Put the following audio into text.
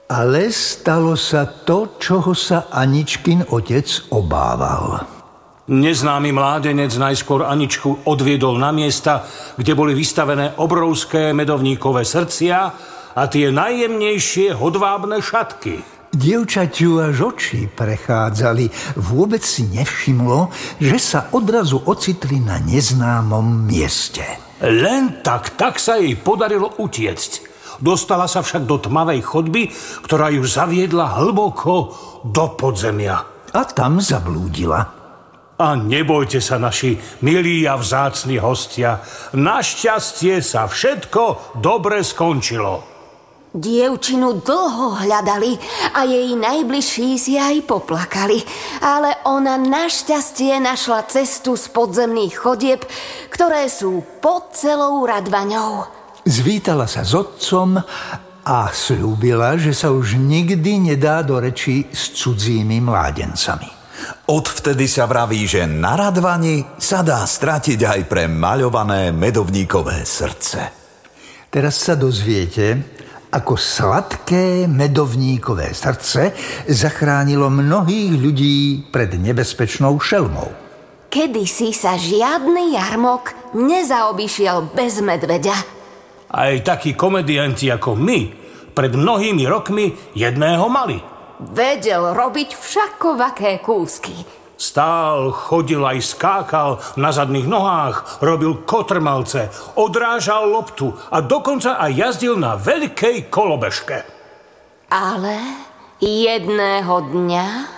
Ale stalo sa to, čoho sa Aničkin otec obával. Neznámy mládenec najskôr Aničku odviedol na miesta, kde boli vystavené obrovské medovníkové srdcia a tie najjemnejšie hodvábne šatky. Dievčaťu až oči prechádzali. Vôbec si nevšimlo, že sa odrazu ocitli na neznámom mieste. Len tak sa jej podarilo utiecť. Dostala sa však do tmavej chodby, ktorá ju zaviedla hlboko do podzemia. A tam zablúdila. A nebojte sa, naši milí a vzácni hostia. Našťastie sa všetko dobre skončilo. Dievčinu dlho hľadali a jej najbližší si aj poplakali. Ale ona našťastie našla cestu z podzemných chodieb, ktoré sú pod celou Radvaňou. Zvítala sa s otcom a sľúbila, že sa už nikdy nedá do reči s cudzími mládencami. Odvtedy sa vraví, že na Radvani sa dá stratiť aj pre maľované medovníkové srdce. Teraz sa dozviete, ako sladké medovníkové srdce zachránilo mnohých ľudí pred nebezpečnou šelmou. Kedysi sa žiadny jarmok nezaobišiel bez medveďa. Aj takí komedianti ako my pred mnohými rokmi jedného mali. Vedel robiť všakovaké kúsky. Stál, chodil aj skákal na zadných nohách, robil kotrmalce, odrážal loptu a dokonca aj jazdil na veľkej kolobežke. Ale jedného dňa